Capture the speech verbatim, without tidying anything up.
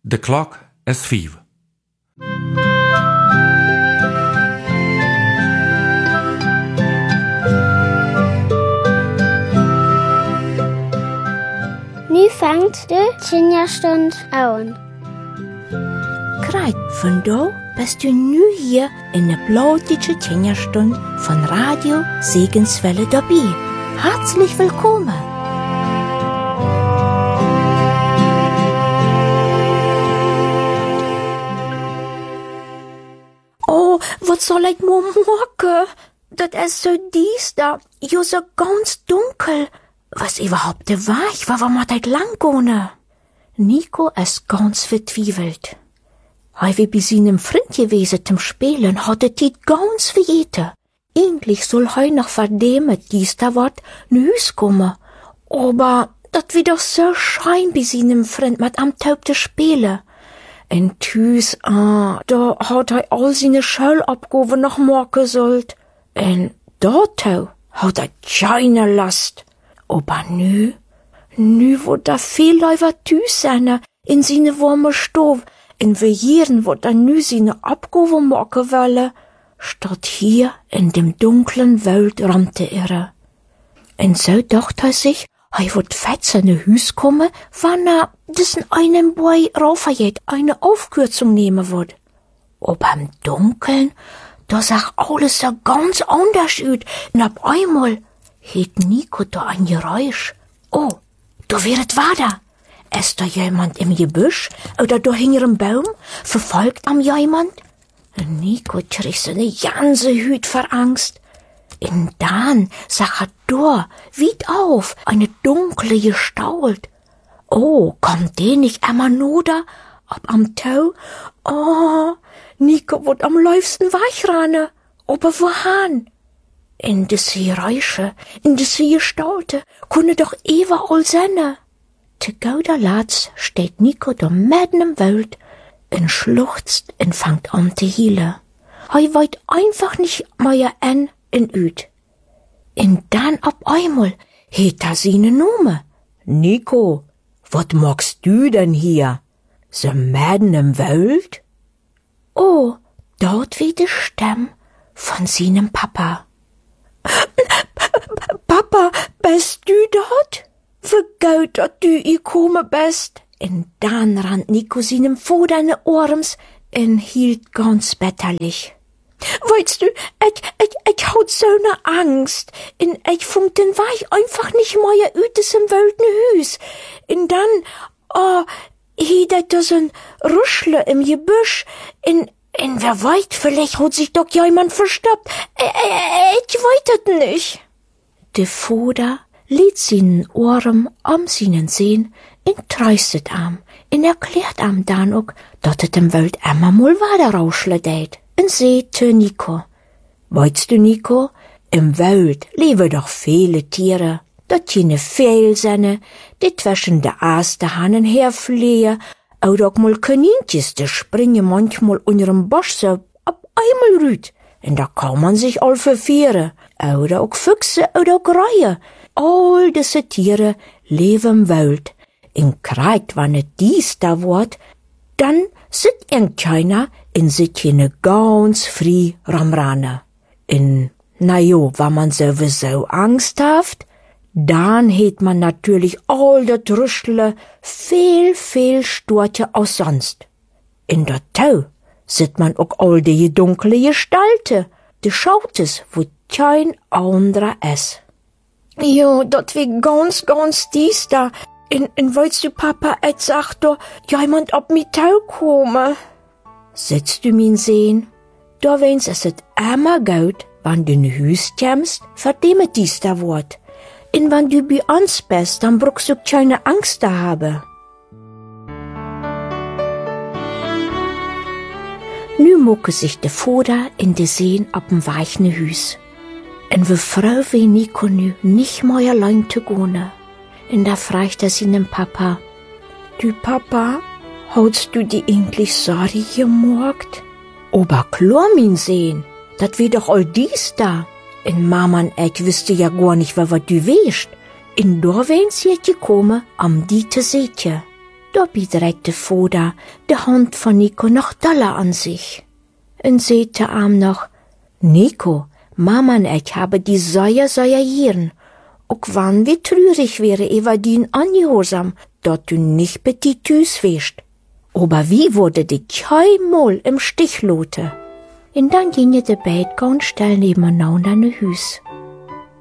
De klok is vijf. Nu fängt de Kinderstund an. Kreit, von da bist du nu hier in der blautige Kinderstund von Radio Segenswelle dabei. Herzlich willkommen. Oh, was soll ich nur morgen? Das ist so dies da, jo so ganz dunkel. Was überhaupt de Weich, wa ma dat lang gone? Nico ist ganz vertwiebelt. Hei wie bei seinem Freund gewesen zum Spielen, hat er dit ganz verjeten. Eigentlich soll hei noch verdämmet dies da wat nüs kommen. Aber dat wie doch so schein bei seinem Freund mit am Taub zu spielen. En Tüs, ah, da hat hei all seine Schulabgaben noch machen sollt. En dato hat er keine Last. Aber nü, nü wo da viel Leute Tüs sind, in seine warme Stove, in Vejieren, wo da nü seine Abgaben machen wollen, statt hier in dem dunklen Welt rannte er. Und so dachte er sich, er wird fett seine Hüs kommen, wann er diesen einen Boy raufgeht, eine Aufkürzung nehmen wird. Aber im Dunkeln, da sah alles so ganz anders aus, und ab einmal hielt Nico da ein Geräusch. Oh, da wäret weiter. Ist da jemand im Gebüsch oder da hinter einem Baum? Verfolgt am jemand? Nico kriegt seine ganze Hüt vor Angst. Und dann sah er da, weit auf, eine dunkle Gestalt. Oh, kommt der nicht einmal nur da, ab am Tau? Oh, Nico wird am läufsten wegrennen. Aber wohin? In des Geräusche, in des Gestalte, kunne doch überall sein. Zu guter Letzt steht Nico da mitten im Wald und schluchzt und fängt an zu heulen. Er weiß einfach nicht mehr an und üt. Und dann ab einmal hat er seine Nummer. Nico, wat magst du denn hier? So mitten im Wald? Oh, dort wie die Stimme von seinem Papa. Papa, bist du dort? Vergeut, dass du gekommen bist. Und dann rannt Nico seinem Vater in die Arms und hielt ganz bitterlich. Weißt du, ich, ich, ich haut so ne Angst. Und ich funk den Weich einfach nicht mehr ütes im wilden Hüs. Und dann, oh, hielt da so ein Ruschle im Gebüsch. Und, und wer weiß, vielleicht hat sich doch jemand verstoppt. Ich, ich, ich weiß es nicht. Der Vater liet seinen Ohren am seinen Sehen und tröstet am und erklärt am dann auch, dass es im Wald immer mal weiter rauschlet und seht zu Nico. Weißt du, Nico, im Wald leben doch viele Tiere, dat keine Fehlsenne, die zwischen der ersten Hannen herfliehen, oder auch mal Kaninchens, die springen manchmal unter dem Busch so ab einmal rüt, und da kann man sich all verfehren, oder auch Füchse oder auch Reihe. All diese Tiere leben im Wald. In Kreit, wann es dies da wird, dann sit irgendeiner in sit jene ganz frei ramrane. In, na jo, wenn man sowieso Angst haft, dann het man natürlich all dat Rüschle viel, viel storcher als sonst. In der Tau sit man auch all die dunkle Gestalte, die schaut es, wo kein anderer ist. Jo, dat wie ganz, ganz dies da. En, en weißt du, Papa, et sagt da, jemand ob mi Tau komme. Sitzt du min sehen? Da wenn's es et immer gut, wann du in Hüs kämst, für dem et dies da wort. En wann du bei uns bist, dann brauchst du keine Angst da haben. Nu mucke sich de Vater in de Seen ab'm weichen Hüs. En we froh wie Nico nu nicht mehr allein zu gehen. Und da fragt er seinen Papa, du Papa, hast du die eigentlich Sorge gemacht? Aber klar, mein Sehen, dat wie doch all dies da. Und Mama und ich wüsste ja gar nicht, was du weißt. In da wenn's jetzt gekommen, am die zu sehen. Dobby dreckte Foda, de Hund von Nico, noch doller an sich. Und sehte am noch, Nico, Mama und ich habe die säuer, säuer Jieren. Ook wann wie trürig wäre Eva din angehorsam, dort du nicht mit die Tüs wäscht. Aber wie wurde die keinmal im Stich lote? Und dann ginge de beid ganz still nebeneinander in de Hüs.